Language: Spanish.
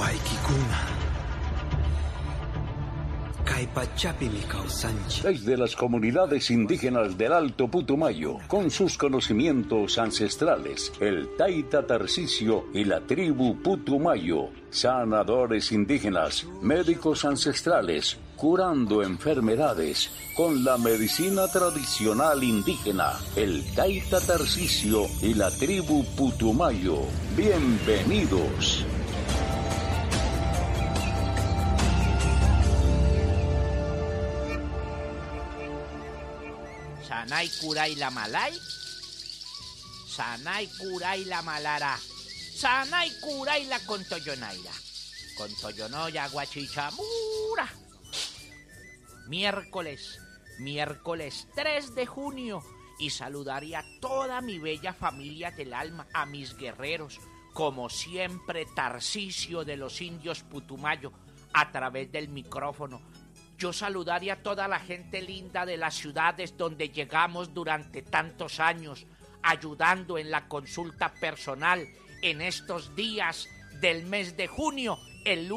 Paikikuna. Kaypachapi Kawsanchik. Desde las comunidades indígenas del Alto Putumayo, con sus conocimientos ancestrales, el Taita Tarcisio y la tribu Putumayo, sanadores indígenas, médicos ancestrales, curando enfermedades con la medicina tradicional indígena, el Taita Tarcisio y la tribu Putumayo. Bienvenidos. Sanay kuray la malay, sanay kuray la malara, sanay kuray la contoyonaira, contoyonoya guachichamura. Miércoles 3 de junio, y saludaría a toda mi bella familia del alma, a mis guerreros, como siempre Tarcisio de los indios Putumayo, a través del micrófono. Yo saludaría a toda la gente linda de las ciudades donde llegamos durante tantos años, ayudando en la consulta personal en estos días del mes de junio, el